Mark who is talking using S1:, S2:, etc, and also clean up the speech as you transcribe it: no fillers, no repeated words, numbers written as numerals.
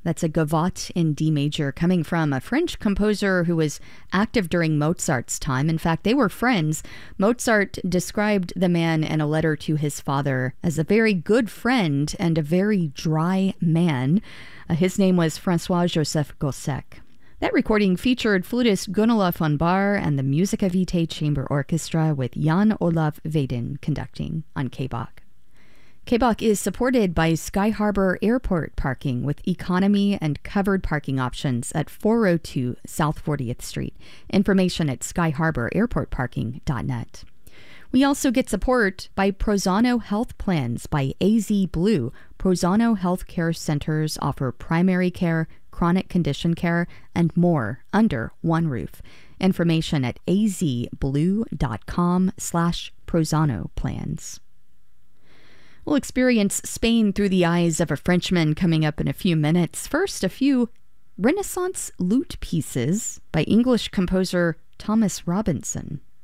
S1: That's a gavotte in D major, coming from a French composer who was active during Mozart's time. In fact, they were friends. Mozart described the man in a letter to his father as a very good friend and a very dry man. His name was François-Joseph Gossec. That recording featured flutist Gunilla von Bahr and the Musica Vitae Chamber Orchestra with Jan Olav Vedin conducting on KBOK. KBOK is supported by Sky Harbor Airport Parking with economy and covered parking options at 402 South 40th Street. Information at skyharbor.airportparking.net. We also get support by Prozano Health Plans by AZ Blue. Prozano Healthcare Centers offer primary care, chronic condition care, and more under one roof. Information at azblue.com/Prozano plans. We'll experience Spain through the eyes of a Frenchman coming up in a few minutes. First, a few Renaissance lute pieces by English composer Thomas Robinson.